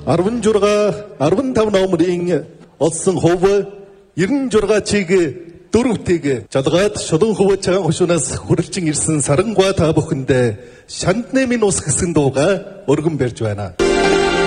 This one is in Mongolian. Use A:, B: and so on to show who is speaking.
A: 16, 15 номерын олсон хувь 96 чиг дөрөвтэйг жалгаад шулуун хувь цагаан хушуунаас хүрэлцэн ирсэн Сарангаа та бүхэндээ шанднэмийн ус гэсэн дууга өргөн барьж байна.